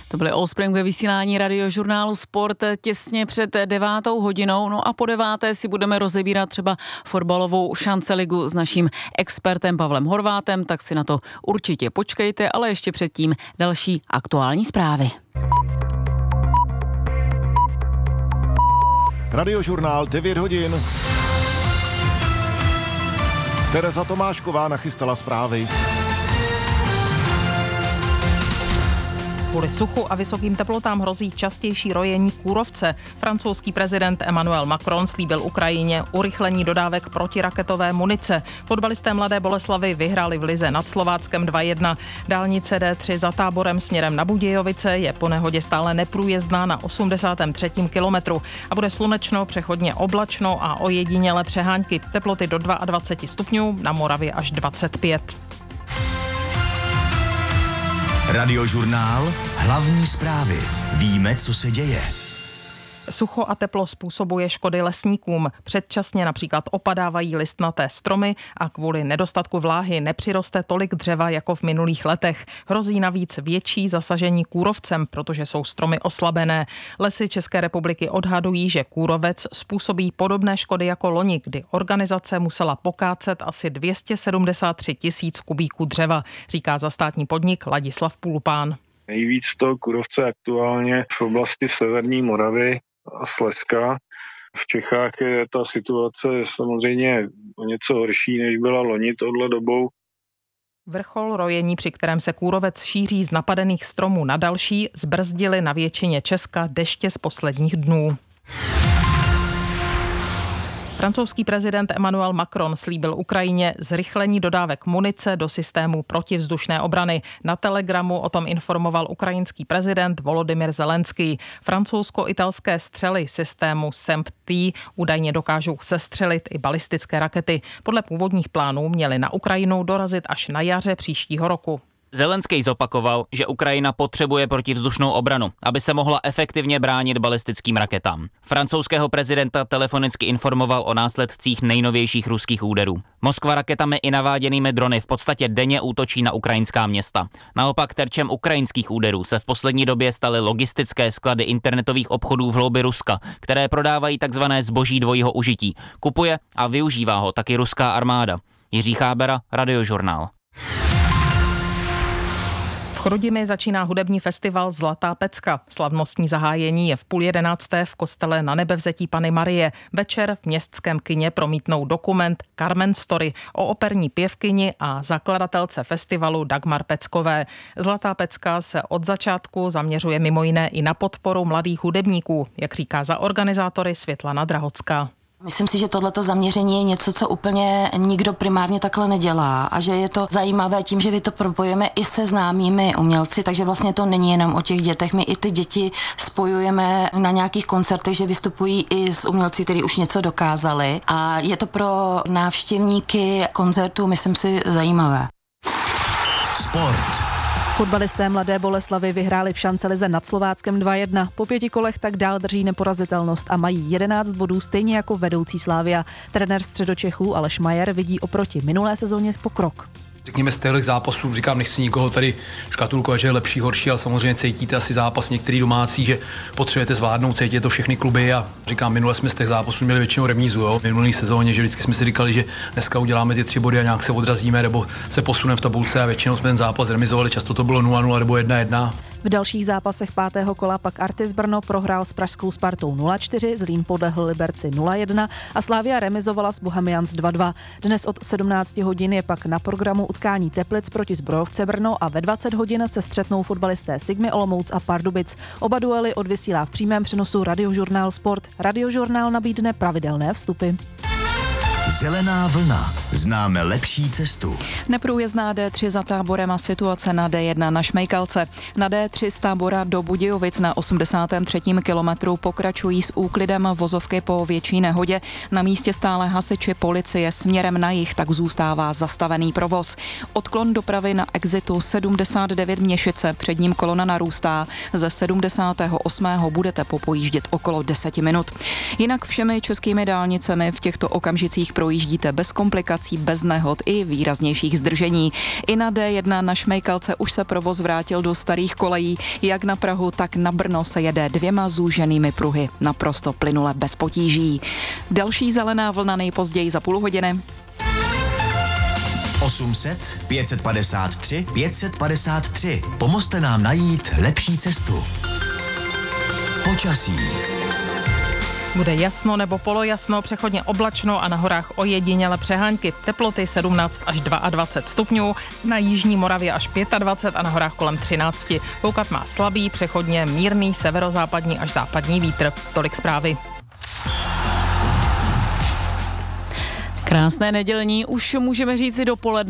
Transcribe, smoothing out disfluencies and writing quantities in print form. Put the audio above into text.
To byly Allspring ve vysílání Radiožurnálu Sport těsně před 9. hodinou. No a po 9. si budeme rozebírat třeba fotbalovou šanceligu s naším expertem Pavlem Horvátem, tak si na to určitě počkejte, ale ještě předtím další aktuální zprávy. Radiožurnál 9 hodin. Tereza Tomášková nachystala zprávy. Kvůli suchu a vysokým teplotám hrozí častější rojení kůrovce. Francouzský prezident Emmanuel Macron slíbil Ukrajině urychlení dodávek protiraketové munice. Fotbalisté Mladé Boleslavi vyhráli v lize nad Slováckem 2-1. Dálnice D3 za Táborem směrem na Budějovice je po nehodě stále neprůjezdná na 83. kilometru a bude slunečno, přechodně oblačno a ojedinělé přehánky. Teploty do 22 stupňů, na Moravě až 25. Radiožurnál, hlavní zprávy. Víme, co se děje. Sucho a teplo způsobuje škody lesníkům. Předčasně například opadávají listnaté stromy a kvůli nedostatku vláhy nepřiroste tolik dřeva jako v minulých letech. Hrozí navíc větší zasažení kůrovcem, protože jsou stromy oslabené. Lesy České republiky odhadují, že kůrovec způsobí podobné škody jako loni, kdy organizace musela pokácet asi 273 000 kubíků dřeva, říká za státní podnik Ladislav Pulpán. Nejvíc toho kůrovce aktuálně v oblasti severní Moravy a Slezska. V Čechách je ta situace samozřejmě o něco horší, než byla loni touhle dobou. Vrchol rojení, při kterém se kůrovec šíří z napadených stromů na další, zbrzdili na většině Česka deště z posledních dnů. Francouzský prezident Emmanuel Macron slíbil Ukrajině zrychlení dodávek munice do systému protivzdušné obrany. Na Telegramu o tom informoval ukrajinský prezident Volodymyr Zelenský. Francouzsko-italské střely systému SEMP-T údajně dokážou sestřelit i balistické rakety. Podle původních plánů měly na Ukrajinu dorazit až na jaře příštího roku. Zelenský zopakoval, že Ukrajina potřebuje protivzdušnou obranu, aby se mohla efektivně bránit balistickým raketám. Francouzského prezidenta telefonicky informoval o následcích nejnovějších ruských úderů. Moskva raketami i naváděnými drony v podstatě denně útočí na ukrajinská města. Naopak terčem ukrajinských úderů se v poslední době staly logistické sklady internetových obchodů v hloubi Ruska, které prodávají takzvané zboží dvojího užití. Kupuje a využívá ho taky ruská armáda. Jiří Chábera, Radiožurnál. V Chrudimi začíná hudební festival Zlatá pecka. Slavnostní zahájení je v 10:30 v kostele Na Nebevzetí Panny Marie. Večer v městském kině promítnou dokument Carmen Story o operní pěvkyni a zakladatelce festivalu Dagmar Peckové. Zlatá pecka se od začátku zaměřuje mimo jiné i na podporu mladých hudebníků, jak říká za organizátory Světlana Drahocká. Myslím si, že tohleto zaměření je něco, co úplně nikdo primárně takhle nedělá a že je to zajímavé tím, že vy to propojujeme i se známými umělci, takže vlastně to není jenom o těch dětech. My i ty děti spojujeme na nějakých koncertech, že vystupují i s umělci, kteří už něco dokázali a je to pro návštěvníky koncertu, myslím si, zajímavé. Sport. Fotbalisté Mladé Boleslavy vyhráli v šancelize nad Slováckem 2-1. Po 5 kolech tak dál drží neporazitelnost a mají 11 bodů stejně jako vedoucí Slavia. Trenér Středočechů Aleš Majer vidí oproti minulé sezóně pokrok. Řekněme, z těch zápasů, říkám, nechci nikoho tady škatulkovat, že je lepší, horší, ale samozřejmě cítíte asi zápas některý domácí, že potřebujete zvládnout, cítíte to všechny kluby a říkám, minule jsme z těch zápasů měli většinou remízu, jo. V minulé sezóně, že vždycky jsme si říkali, že dneska uděláme ty 3 body a nějak se odrazíme nebo se posuneme v tabulce a většinou jsme ten zápas remizovali, často to bylo 0-0 nebo 1-1. V dalších zápasech 5. kola pak Artis Brno prohrál s pražskou Spartou 0-4, Zlín podlehl Liberci 0-1 a Slavia remizovala s Bohemians 2-2. Dnes od 17 hodin je pak na programu utkání Teplic proti Zbrojovce Brno a ve 20 hodin se střetnou fotbalisté Sigmy Olomouc a Pardubic. Oba duely odvysílá v přímém přenosu Radiožurnál Sport. Radiožurnál nabídne pravidelné vstupy. Zelená vlna. Známe lepší cestu. Neprůjezdná D3 za Táborem a situace na D1 na Šmejkalce. Na D3 z Tábora do Budějovic na 83. kilometru pokračují s úklidem vozovky po větší nehodě. Na místě stále hasiči policie směrem na jih, tak zůstává zastavený provoz. Odklon dopravy na exitu 79 Měšice, před ním kolona narůstá. Ze 78. budete popojíždět okolo 10 minut. Jinak všemi českými dálnicemi v těchto okamžicích projíždíte bez komplikací. situací bez nehod i výraznějších zdržení. I na D1 na Šmejkalce už se provoz vrátil do starých kolejí. Jak na Prahu, tak na Brno se jede 2 zúženými pruhy. Naprosto plynule bez potíží. Další zelená vlna nejpozději za půl hodiny. 800 553 553. Pomozte nám najít lepší cestu. Počasí. Bude jasno nebo polojasno, přechodně oblačno a na horách ojediněle přehánky. Teploty 17 až 22 stupňů, na jižní Moravě až 25 a na horách kolem 13. Foukat má slabý, přechodně mírný severozápadní až západní vítr. Tolik zprávy. Krásné nedělní, už můžeme říci dopoledne.